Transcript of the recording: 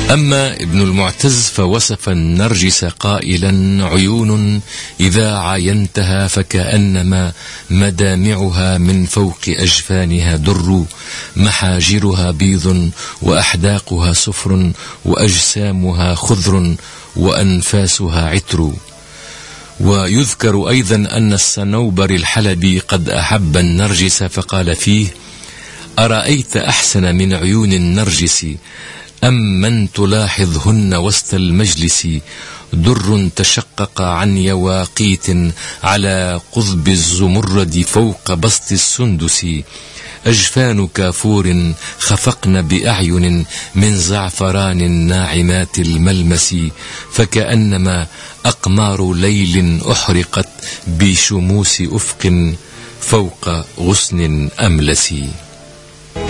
أما ابن المعتز فوصف النرجس قائلا: عيون إذا عاينتها فكأنما مدامعها من فوق أجفانها در، محاجرها بيض وأحداقها صفر وأجسامها خضر وأنفاسها عطر. ويذكر أيضا أن الصنوبر الحلبي قد أحب النرجس فقال فيه: أرأيت أحسن من عيون النرجس أم من تلاحظهن وسط المجلس، در تشقق عن يواقيت على قضب الزمرد فوق بسط السندس، أجفان كافور خفقن بأعين من زعفران ناعمات الملمس، فكأنما أقمار ليل أحرقت بشموس أفق فوق غصن أملس.